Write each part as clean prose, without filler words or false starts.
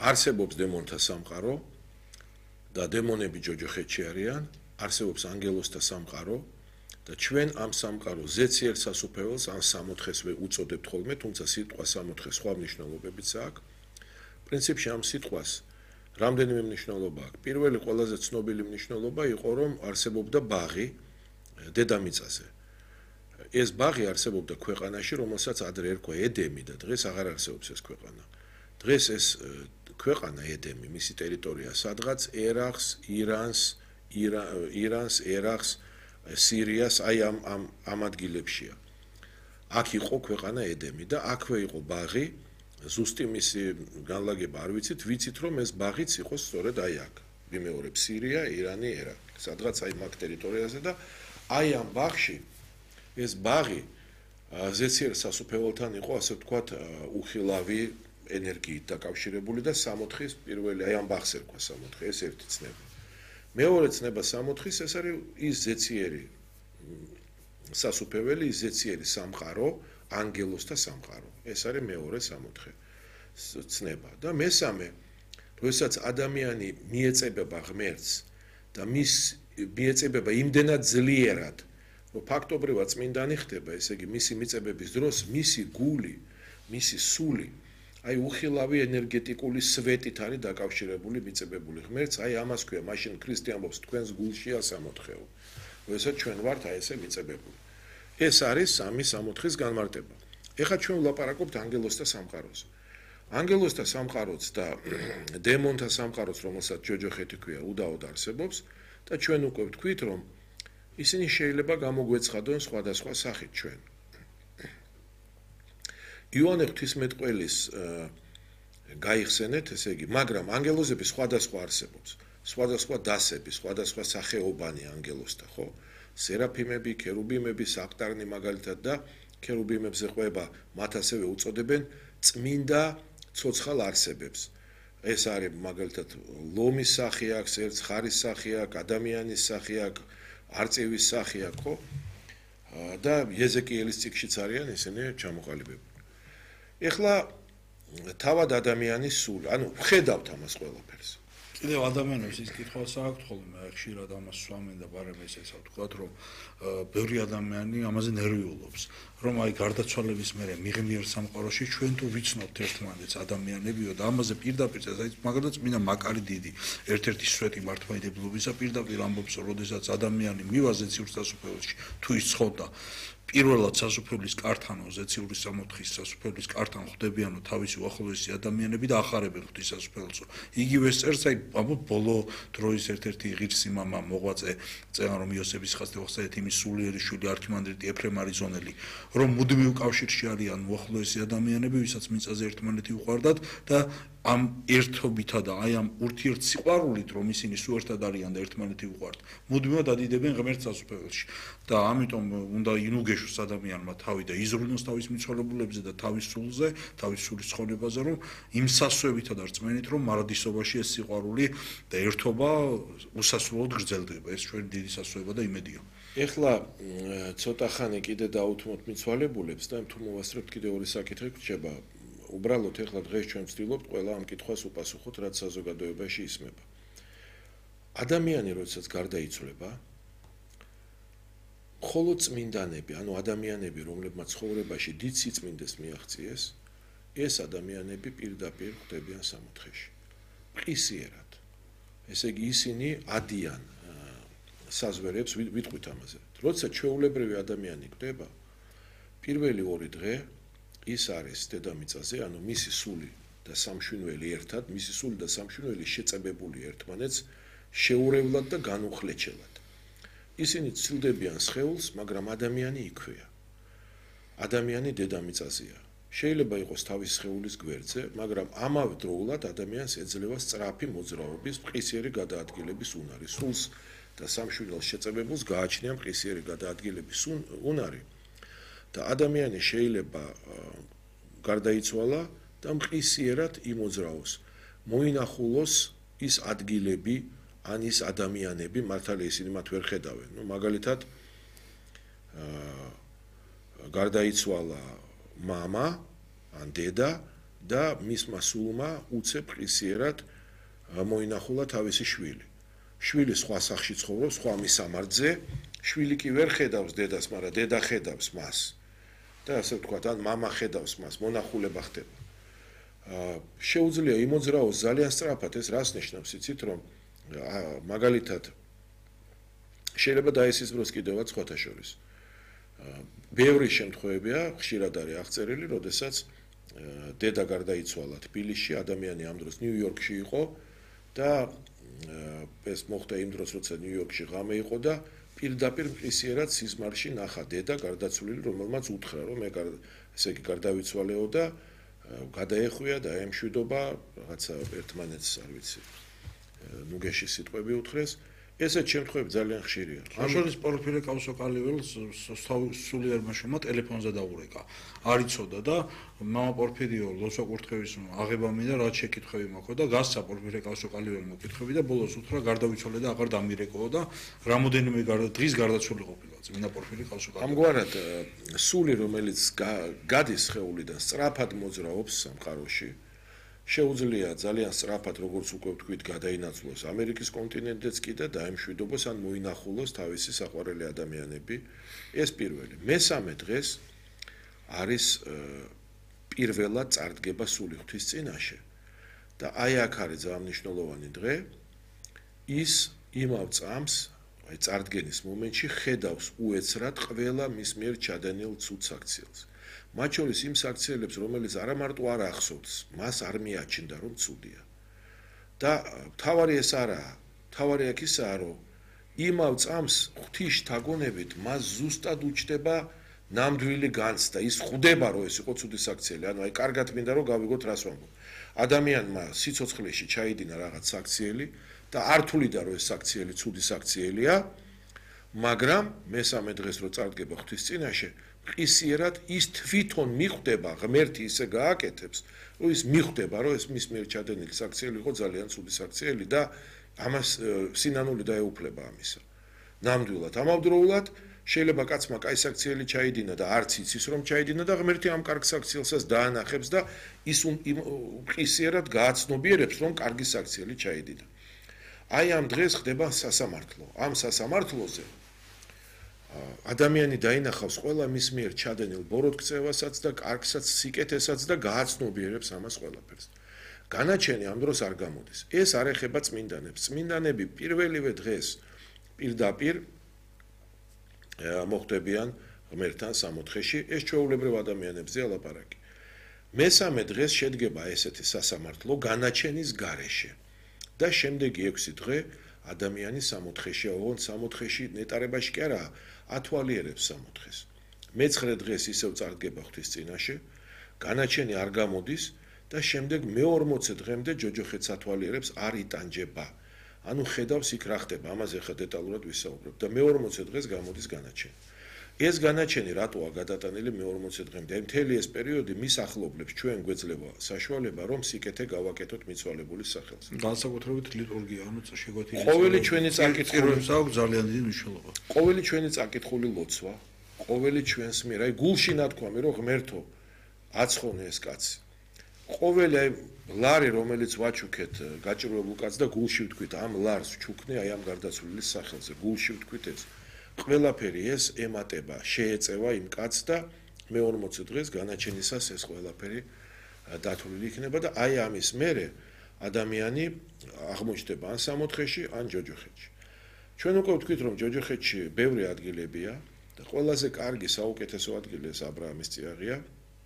არსებობს დემონთა სამყარო და დემონები ჯოჯოხეთში არიან, არსებობს ანგელოსთა სამყარო და ჩვენ ამ სამყაროს ზეციერ სასუფეველს ან სამოთხეს უწოდებთ ხოლმე, თუმცა სიტყვა სამოთხე სხვა მნიშვნელობებიც აქვს. პრინციპში ამ სიტყვას რამდენიმე მნიშვნელობა აქვს. პირველი ყველაზე ცნობილი მნიშვნელობა იყო, რომ არსებობდა ბაღი დედამიწაზე. ეს ბაღი არსებობდა ქვეყანაში, რომელსაც ადრე ერქვა ედემი და დღეს აღარ არსებობს ეს ქვეყანა. დღეს ეს ქვეყანა ედემი, მისი ტერიტორია სადღაც ერაყს, ირანს, ერაყს, სირიას, აი ამ ადგილებშია. აქ იყო ქვეყანა ედემი და აქვე იყო ბაღი, ზუსტი მისი განლაგება არ ვიცით, რომ ეს ბაღიც იყო სწორედ აი აქ. მიმეორებს სირია, ირანი, ერაყი, სადღაც აი მაგ ტერიტორიაზე და აი ამ ბაღში ეს ბაღი ზეციერ სასუფეველთან იყო, ასე ვთქვათ, უხილავი ენერგიით დაკავშირებული და სამოთხის პირველი აი ამ ბაღს ერქვა სამოთხე, ეს ერთი ცნება. მეორე ცნება სამოთხის ეს არის ის ზეციერი სასუფეველი, ის ზეციერი სამყარო, ანგელოსთა სამყარო. ეს არის მეორე სამოთხე ცნება და მესამე, როდესაც ადამიანი მიეწებება ღმერთს და მიეწებება იმდენად ძლიერად, რომ ფაქტობრივად წმინდანი ხდება, ესე იგი მისი მიწებების დროს მისი გული, მისი სული აი უხილავი ენერგეტიკული სვეტით არის დაკავშირებული მიწებებული ღმერთს, აი ამას ქვია, მაშინ ქრისტე ამბობს, თქვენს გულშია სამოთხეო. როდესაც ჩვენ ვართ აი ესე მიწებებული. ეს არის სამი სამოთხის განმარტება. ეხლა ჩვენ ვლაპარაკობთ ანგელოსთა სამყაროზე. ანგელოსთა სამყაროც და დემონთა სამყაროც, რომელსაც ჯოჯოხეთი ქვია, უდაოდ არსებობს და ჩვენ უკვე ვთქვით, რომ ისინი შეიძლება გამოგვეცხადონ სხვადასხვა სახით ჩვენ. იოანე ღვთისმეტყველის გაიხსენეთ, ესე იგი, მაგრამ ანგელოზები სხვადასხვა არსებობს, სხვადასხვა დასები, სხვადასხვა სახეობანი ანგელოსთა, ხო? სერაფიმები, ქერუბიმები, საყდარნი მაგალითად და ქერუბიმებზე ყვება, მათ ასევე უწოდებენ წმინდა ცოცხალ არსებებს. ეს არის მაგალითად ლომის სახე აქვს, ერთ ხარის სახე აქვს, ადამიანის სახე აქვს, არწივის სახე აქვს, ხო? და ეზეკიელის წიგნშიც არიან ისინი ჩამოყალიბებული. ეხლა თავად ადამიანის სული, ანუ ვხედავთ ამას ყველაფერს. კიდევ ადამიანებს ის კითხვაც აქვთ ხოლმე, ხშირად ამას სვამენ და ბარემ ესეცა ვთქვათ, რომ ბევრი ადამიანი ამაზე ნერვიულობს, რომ აი გარდაცვალების მერე მიღმიერ სამყაროში ჩვენ თუ ვიცნობთ ერთმანეთს ადამიანებიო და ამაზე პირდაპირ აი მაგალითად წმინდა მაკარი დიდი ერთ-ერთი სვეტი მართლმადიდებლობისა პირდაპირ ამბობს, რომ როდესაც ადამიანი მივაზეთ სივრ სასუფეველში თუ ის ცხონდა პირველად სასუფეველის კართან, ზეციური სამოთხის სასუფეველის კართან ხვდებიანო თავისი უახლოესი ადამიანები და ახარებენ ღვთის სასუფეველს. იგივე წერს აი ამბობ ბოლო დროის ერთ-ერთი ღირსი მამა მოღვაწე წერან რომ იოსების ხასდევახსენეთ იმის სულიერი შვილი არქიმანდრიტი ეფრემ არიზონელი, რომ მუდმივ კავშირში არიან უახლოესი ადამიანები, ვისაც მიწაზე ერთმანეთი უყვარდათ და ამ ერთობითა და აი ამ ურთიერთსიყვარულით, რომ ისინი სულ ერთად არიან და ერთმანეთი უყვართ, მუდმივად ადიდებენ ღმერთს სასუფეველში. და ამიტომ უნდა ინუგეშოს ადამიანმა თავი და იზრუნოს თავის მიცვალებულებზე და თავის სულზე, თავის სულის ცხოვრებაზე, რომ იმ სასვევითა და რწმენით, რომ მარადისობაში ეს სიყვარული და ერთობა უსასრულოდ გრძელდება. ეს ჩვენი დიდი სასვევა და იმედია. ეხლა ცოტა ხანი კიდე დაუთმოთ მიცვალებულებს და თუ მოვასწრებთ კიდე ორი საკითხი გრჩება. უბრალოდ ეხლა დღეს ჩვენ ვცდილობთ ყველა ამ კითხვას უპასუხოთ, რაც საზოგადოებაში ისმება. ადამიანი როდესაც გარდაიცვლება, მხოლოდ წმინდანები, ანუ ადამიანები, რომლებმაც ცხოვრებაში დიდ სიწმინდეს მიაღწიეს, ეს ადამიანები პირდაპირ ხვდებიან სამოთხეში. მყისიერად. ესე იგი ისინი ადიან საზვერებს, ვიტყვით ამაზე. როცა ჩვეულებრივი ადამიანი ხვდება, პირველი ორი დღე ის არის დედამიწაზე, ანუ მისი სული და სამშვინველი ერთად, მისი სული და სამშვინველი შეწებებული ერთმანეთს შეურევლად და განუხლეჩელად. ისინი ცდილდებიან სხეულს, მაგრამ ადამიანი იქვეა. ადამიანი დედამიწაზეა. შეიძლება იყოს თავის სხეულის გვერდზე, მაგრამ ამავე დროულად ადამიანს ეძლევა სწრაფი მოძრაობის, მყისიერი გადაადგილების უნარი. სულს და სამშვინველს შეწებებულს გააჩნია მყისიერი გადაადგილების უნარი. და ადამიანი შეიძლება გარდაიცვალა და მყისიერად იმოძრაოს, მოინახულოს ის ადგილები, ან ის ადამიანები, მართალია ისინი მათ ვერ ხედავენ. ნუ მაგალითად გარდაიცვალა მამა ან დედა და მისმა სულმა უცებ ყისიერად მოინახულა თავისი შვილი. შვილი სხვა სახში ცხოვრობს, სხვა მისამართზე, შვილი კი ვერ ხედავს დედას, მაგრამ დედა ხედავს მას. და ასე ვთქვათ, ან მამა ხედავს მას, მონახულება ხდება. შეუძლია იმოძრაოს ძალიან სწრაფად, ეს რას ნიშნავს, იცით, რომ მაგალითად შეიძლება დაისიზმროს კიდევაც სხვათა შორის. ბევრი შემთხვევებია, ხშირად არის აღწერილი, როდესაც დედა გარდაიცვალა თბილისში, ადამიანი ამ დროს ნიუ-იორკში იყო და ეს მოხდა იმ დროს, როცა ნიუ-იორკში ღამე იყო და პირდაპირ მყისიერად სიზმარში ნახა დედა გარდაცვლილი, რომელმაც უთხრა, რომ ესე იგი გარდავიცვალეო და გადაეხვია და ემშვიდობა რაღაცა ერთმანეთს, არ ვიცი, ნუგეში სიტყვები უთხრეს. ესეთ შემთხვევები ძალიან ხშირია. ამჟამად პორფირე კავსოკალიველს სულიერმა შვილმა ტელეფონზე დაურეკა. არ იცოდა და მამა პორფირიო ლოცვა-კურთხევის აღება მინდა, რაც შეკითხვები მაქვს და გასცა პორფირე კავსოკალიველმა კითხვები და ბოლოს უთხრა გარდავიცვალე და აღარ დამირეკო და რამოდენიმე დღის გარდაცვლილი ყოფილა. წმინდა პორფირე კავსოკალიელი. ამგვარად სული, რომელიც გადის სხეულიდან, სწრაფად მოძრაობს სამყაროში. შეუძლია ძალიან სწრაფად, როგორც უკვე ვთქვით, გადაინაცვლოს ამერიკის კონტინენტიც კი და დაემშვიდობოს ან მოინახულოს თავისი საყვარელი ადამიანები. ეს პირველი. მესამე დღეს არის პირველად წარდგება სული ღვთის წინაშე. და აი აქ არის ძალიან მნიშვნელოვანი დღე. ის იმავ წამს, აი წარდგენის მომენტში ხედავს უეცრად ყველა მის მიერ ჩადენილ ცუდ საქციელს. მათ შორის იმ საქციელებს, რომელიც არა მარტო არ ახსოვს, მას არ მიაჩნდა, რომ ცუდია. და თავარი ეს არაა, თავარი აქ ისაა, რომ იმავ წამს ღვთის შთაგონებით მას ზუსტად უჩნდება ნამდვილი განცდა, ის ხვდება, რომ ეს იყო ცუდი საქციელი. ანუ აი კარგად მინდა რომ გავიგოთ რას ვამბობ. ადამიანმა სიცოცხლეში ჩაიდინა რაღაც საქციელი და არ თვლიდა, რომ ეს საქციელი ცუდი საქციელია, მაგრამ მესამე დღეს რო წარდგება ღვთის წინაშე, ყისიერად ის თვითონ მიხვდება, ღმერთი ისე გააკეთებს, რომ ის მიხვდება, რომ ეს მის მიერ ჩადენილი საქციელი იყო ძალიან ცუდი საქციელი და ამას სინანული დაეუფლება ამისა. ნამდვილად, ამავდროულად შეიძლება კაცმა კაი საქციელი ჩაიდინა და არც იცის რომ ჩაიდინა და ღმერთი ამ კარგ საქციელსაც დაანახებს და ის ყისიერად გააცნობიერებს, რომ კარგი საქციელი ჩაიდინა. აი ამ დღეს ხდება სასამართლო. ამ სასამართლოზე ადამიანი დაინახავს ყველა მის მიერ ჩადენილ ბოროტქცევასაც და კარგსაც, სიკეთესაც და გააცნობიერებს ამას ყველაფერს. განაჩენი ამ დროს არ გამოდის. ეს არ ეხება წმინდანებს. წმინდანები პირველივე დღეს პირდაპირ მოხდებიან ღმერთთან სამოთხეში, ეს ჩვეულებრივ ადამიანებზეა ლაპარაკი. მესამე დღეს შედგება ესეთი სასამართლო განაჩენის გარეშე. და შემდეგი 6 დღე ადამიანი სამოთხეში, ოღონდ სამოთხეში ნეტარებაში კი არა, ათვალიერებს სამოთხეს. მე-9 დღეს ისევ წარდგება ღვთის წინაშე, განაჩენი არ გამოდის და შემდეგ მე-40 დღემდე ჯოჯოხეთს ათვალიერებს, არ იტანჯება. ანუ ხედავს იქ რა ხდება, ამაზე ხა დეტალურად ვისაუბრებ და მე-40 დღეს გამოდის განაჩენი. ეს განაჩენი რატოა გადატანილი მე-40 დღემდე? აი მთელი ეს პერიოდი მის ახლობლებს ჩვენ გვეძლევა საშუალება, რომ სიკეთე გავაკეთოთ მიცვალებულის სახელს. განსაკუთრებით ლიტურგია, ანუ შეგვეთილი. ყოველი ჩვენი წაკითხული აქვს ძალიან დიდი მნიშვნელობა. ყოველი ჩვენი წაკითხული ლოცვა, ყოველი ჩვენს მიერ, აი გულში ნათქვამი, რომ ღმერთო, აცხოვნე ეს კაცი. ყოველი აი ლარი, რომელიც ვაჩუქეთ გაჭირვებულ კაცს და გულში ვთქვით, ამ ლარს ვჩუქნე აი ამ გარდაცვლილის სახელზე, გულში ვთქვით ეს. ყველაფერი ეს ემატება, შეეწევა იმ კაცს და მე-40 დღეს განაჩენისას ეს ყველაფერი დათვლილი იქნება და აი ამის მერე ადამიანი აღმოჩნდება ან სამოთხეში, ან ჯოჯოხეთში. ჩვენ უკვე ვთქვით, რომ ჯოჯოხეთში ბევრი ადგილებია და ყველაზე კარგი საუკეთესო ადგილი ეს ა ブラ ამის წიაღია.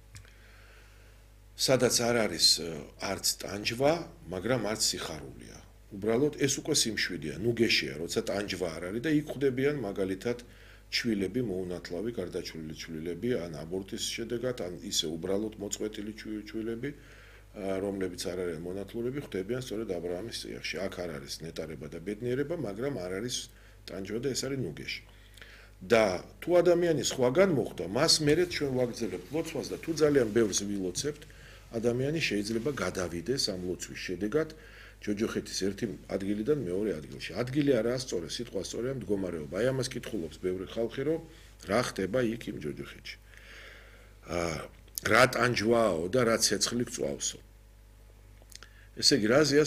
სადაც არ არის არც ტანჯვა, მაგრამ არც სიხარულია. უბრალოდ ეს უკვე სიმშვიდეა, ნუგეშია, როცა ტანჯვა არ არის და იქ ხვდებიან მაგალითად ჩვილები, მოუნათლავი, გარდაჩვლილი ჩვილები, ან აბორტის შედეგად, ან ისე უბრალოდ მოწყვეტილი ჩვილები, რომლებიც არ არიან მონათლურები, ხვდებიან სწორედ ა ブラ ამის წიაღში. აქ არ არის ნეტარება და ბედნიერება, მაგრამ არ არის ტანჯვა და ეს არის ნუგეში. და თუ ადამიანი სხვაგან მოხვდა, მას მერე ჩვენ ვაგრძელებთ ლოცვას და თუ ძალიან ბევრს ვილოცებთ, ადამიანი შეიძლება გადავიდეს ამ ლოცვის შედეგად ჯოჯოხეთის ერთი ადგილიდან მეორე ადგილში. ადგილი არაა სწორი, სიტყვა სწორია მდგომარეობა. აი ამას კითხულობს ბევრი ხალხი, რომ რა ხდება იქ იმ ჯოჯოხეთში. რა ტანჯვაო და რა ცეცხლი გწვავსო. ესე იგი, რა ზია